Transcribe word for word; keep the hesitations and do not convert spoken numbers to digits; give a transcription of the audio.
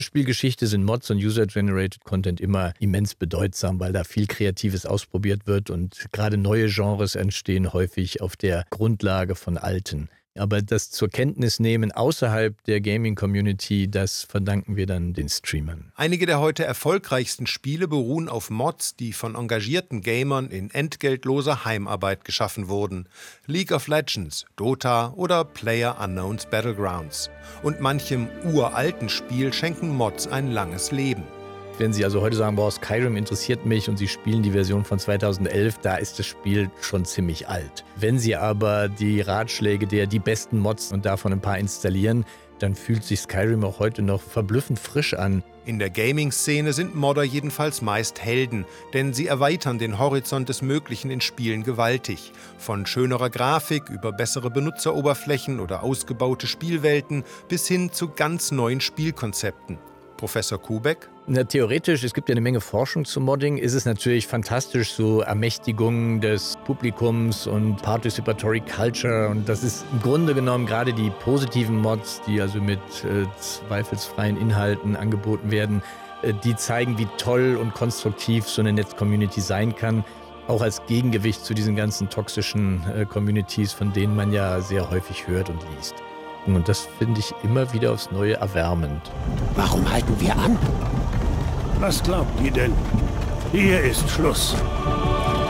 Spielgeschichte sind Mods und User-Generated Content immer immens bedeutsam, weil da viel Kreatives ausprobiert wird und gerade neue Genres entstehen häufig auf der Grundlage von alten. Aber das zur Kenntnis nehmen außerhalb der Gaming-Community, das verdanken wir dann den Streamern. Einige der heute erfolgreichsten Spiele beruhen auf Mods, die von engagierten Gamern in entgeltloser Heimarbeit geschaffen wurden. League of Legends, Dota oder PlayerUnknown's Battlegrounds. Und manchem uralten Spiel schenken Mods ein langes Leben. Wenn Sie also heute sagen, boah, Skyrim interessiert mich und Sie spielen die Version von zweitausendelf, da ist das Spiel schon ziemlich alt. Wenn Sie aber die Ratschläge der die besten Mods und davon ein paar installieren, dann fühlt sich Skyrim auch heute noch verblüffend frisch an. In der Gaming-Szene sind Modder jedenfalls meist Helden, denn sie erweitern den Horizont des Möglichen in Spielen gewaltig. Von schönerer Grafik über bessere Benutzeroberflächen oder ausgebaute Spielwelten bis hin zu ganz neuen Spielkonzepten. Professor Kubek? Na, theoretisch, es gibt ja eine Menge Forschung zum Modding, ist es natürlich fantastisch, so Ermächtigung des Publikums und Participatory Culture. Und das ist im Grunde genommen gerade die positiven Mods, die also mit äh, zweifelsfreien Inhalten angeboten werden, äh, die zeigen, wie toll und konstruktiv so eine Netz-Community sein kann. Auch als Gegengewicht zu diesen ganzen toxischen äh, Communities, von denen man ja sehr häufig hört und liest. Und das finde ich immer wieder aufs Neue erwärmend. Warum halten wir an? Was glaubt ihr denn? Hier ist Schluss.